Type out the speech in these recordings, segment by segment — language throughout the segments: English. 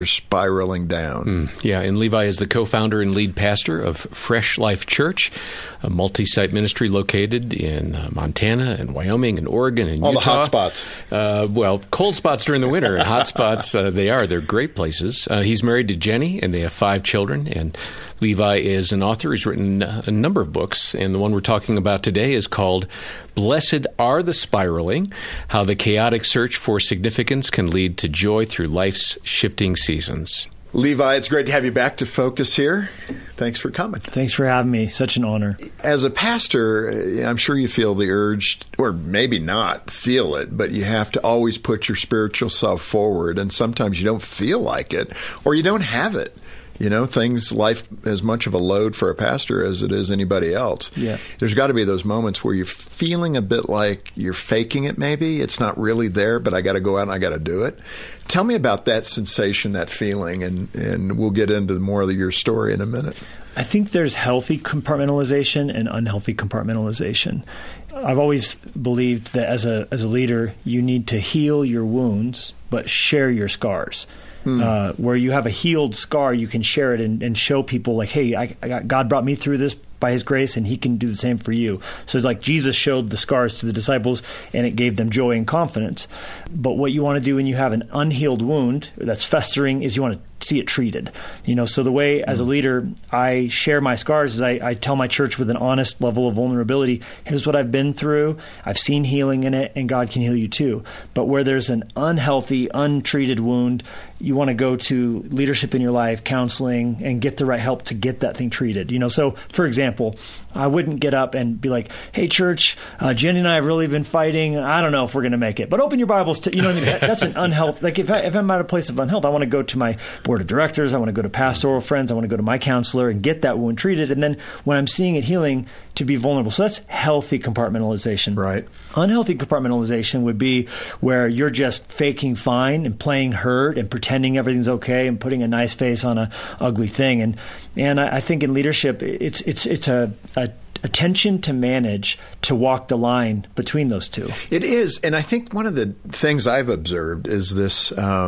spiraling down. Yeah, and Levi is the co-founder and lead pastor of Fresh Life Church, a multi-site ministry located in Montana and Wyoming and Oregon and Utah. All the hot spots. Well, cold spots during the winter and hot spots, they're great places. He's married to Jenny, and they have 5 children, and Levi is an author. He's written a number of books, and the one we're talking about today is called Blessed Are the Spiraling, How the Chaotic Search for Significance Can Lead to Joy Through Life's Shifting Seasons. Levi, it's great to have you back to Focus here. Thanks for coming. Thanks for having me. Such an honor. As a pastor, I'm sure you feel the urge, or maybe not feel it, but you have to always put your spiritual self forward, and sometimes you don't feel like it, or you don't have it. You know, life as much of a load for a pastor as it is anybody else. Yeah. There's got to be those moments where you're feeling a bit like you're faking it maybe. It's not really there, but I got to go out and I got to do it. Tell me about that sensation, that feeling, and we'll get into more of your story in a minute. I think there's healthy compartmentalization and unhealthy compartmentalization. I've always believed that as a leader, you need to heal your wounds, but share your scars. Where you have a healed scar, you can share it and show people like, hey, God brought me through this by his grace, and he can do the same for you. So it's like Jesus showed the scars to the disciples, and it gave them joy and confidence. But what you want to do when you have an unhealed wound that's festering is you want to see it treated. You know, so the way as a leader I share my scars is I tell my church with an honest level of vulnerability, here's what I've been through, I've seen healing in it, and God can heal you too. But where there's an unhealthy, untreated wound, you want to go to leadership in your life, counseling, and get the right help to get that thing treated. You know, so for example, I wouldn't get up and be like, hey, church, Jenny and I have really been fighting. I don't know if we're going to make it, but open your Bibles to, you know what I mean? That's an unhealth. Like if I'm at a place of unhealth, I want to go to my board of directors. I want to go to pastoral friends. I want to go to my counselor and get that wound treated. And then when I'm seeing it healing, to be vulnerable. So that's healthy compartmentalization. Right. Unhealthy compartmentalization would be where you're just faking fine and playing hurt and pretending everything's okay and putting a nice face on a ugly thing. And I think in leadership, it's a tension to manage, to walk the line between those two. It is. And I think one of the things I've observed is this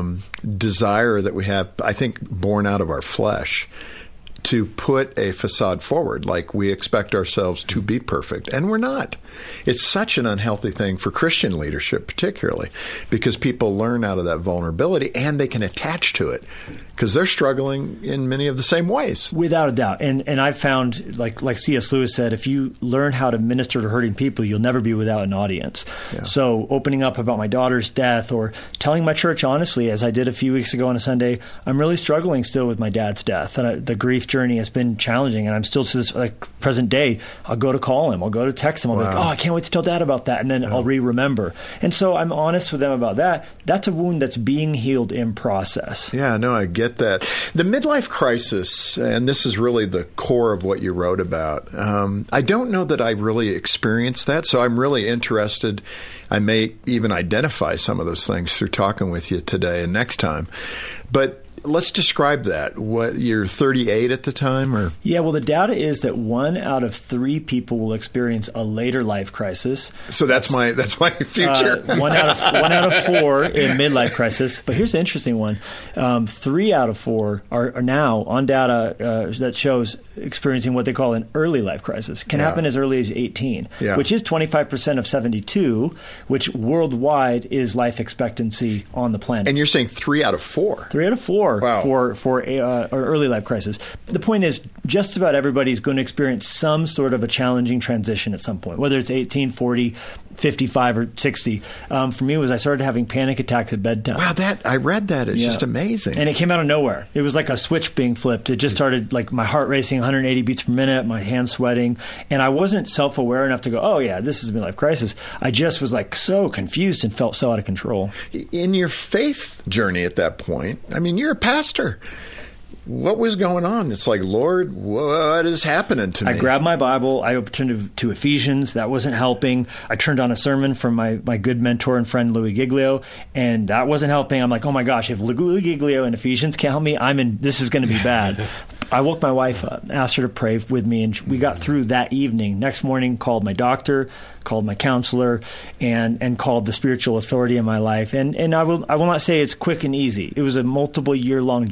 desire that we have, I think, born out of our flesh, to put a facade forward, like we expect ourselves to be perfect, and we're not. It's such an unhealthy thing for Christian leadership, particularly, because people learn out of that vulnerability and they can attach to it because they're struggling in many of the same ways. Without a doubt. And I've found, like C.S. Lewis said, if you learn how to minister to hurting people, you'll never be without an audience. Yeah. So opening up about my daughter's death or telling my church honestly, as I did a few weeks ago on a Sunday, I'm really struggling still with my dad's death. And the grief journey has been challenging. And I'm still to this present day, I'll go to call him. I'll go to text him. I'll be like, I can't wait to tell Dad about that. And then I'll remember. And so I'm honest with them about that. That's a wound that's being healed in process. Yeah, no, I get that. The midlife crisis, and this is really the core of what you wrote about. I don't know that I really experienced that, so I'm really interested. I may even identify some of those things through talking with you today and next time. But let's describe that. What, you're 38 at the time, or? Yeah, well, the data is that 1 out of 3 people will experience a later life crisis. So that's my future. 1 out of 4 in midlife crisis. But here's the interesting one: 3 out of 4 are now on data that shows experiencing what they call an early life crisis. Can happen as early as 18, which is 25% of 72, which worldwide is life expectancy on the planet. And you're saying 3 out of 4? 3 out of 4. Wow. For early life crisis. The point is, just about everybody's going to experience some sort of a challenging transition at some point, whether it's 18, 40, 55, or 60. For me, I started having panic attacks at bedtime. Wow, I read that. It's just amazing. And it came out of nowhere. It was like a switch being flipped. It just started like my heart racing 180 beats per minute, my hands sweating. And I wasn't self-aware enough to go, oh yeah, this is a midlife crisis. I just was like so confused and felt so out of control. In your faith journey at that point, I mean, you're a pastor. What was going on? It's like, Lord, what is happening to me? I grabbed my Bible. I turned to Ephesians. That wasn't helping. I turned on a sermon from my good mentor and friend, Louis Giglio, and that wasn't helping. I'm like, oh my gosh, if Louis Giglio and Ephesians can't help me, this is going to be bad. I woke my wife up, asked her to pray with me, and we got through that evening. Next morning, called my doctor, called my counselor, and called the spiritual authority in my life. And I will not say it's quick and easy. It was a multiple year long